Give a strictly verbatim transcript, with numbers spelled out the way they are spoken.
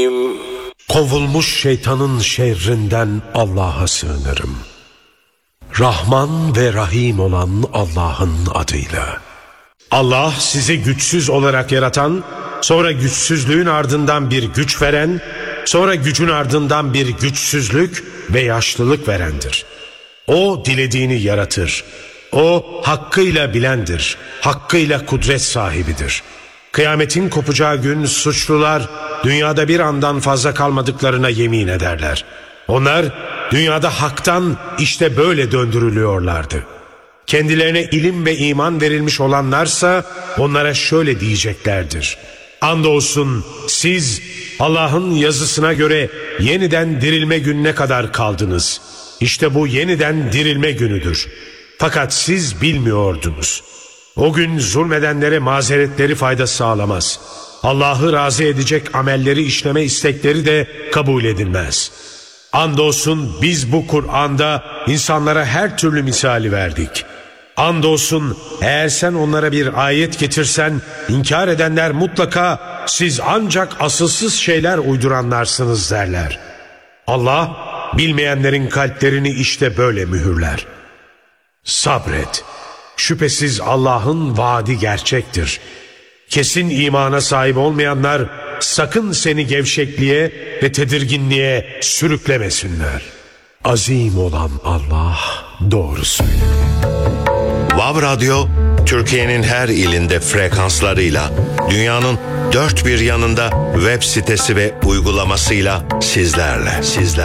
Kovulmuş şeytanın şerrinden Allah'a sığınırım. Rahman ve Rahim olan Allah'ın adıyla. Allah sizi güçsüz olarak yaratan, sonra güçsüzlüğün ardından bir güç veren, sonra gücün ardından bir güçsüzlük ve yaşlılık verendir. O dilediğini yaratır. O hakkıyla bilendir, hakkıyla kudret sahibidir. Kıyametin kopacağı gün suçlular dünyada bir andan fazla kalmadıklarına yemin ederler. Onlar dünyada haktan işte böyle döndürülüyorlardı. Kendilerine ilim ve iman verilmiş olanlarsa onlara şöyle diyeceklerdir: andolsun siz Allah'ın yazısına göre yeniden dirilme gününe kadar kaldınız. İşte bu yeniden dirilme günüdür. Fakat siz bilmiyordunuz. O gün zulmedenlere mazeretleri fayda sağlamaz. Allah'ı razı edecek amelleri işleme istekleri de kabul edilmez. Andolsun biz bu Kur'an'da insanlara her türlü misali verdik. Andolsun eğer sen onlara bir ayet getirsen, inkar edenler mutlaka siz ancak asılsız şeyler uyduranlarsınız derler. Allah bilmeyenlerin kalplerini işte böyle mühürler. Sabret. Şüphesiz Allah'ın vaadi gerçektir. Kesin imana sahip olmayanlar sakın seni gevşekliğe ve tedirginliğe sürüklemesinler. Azim olan Allah doğru söylüyor. Vav Radyo, Türkiye'nin her ilinde frekanslarıyla, dünyanın dört bir yanında web sitesi ve uygulamasıyla sizlerle, sizler.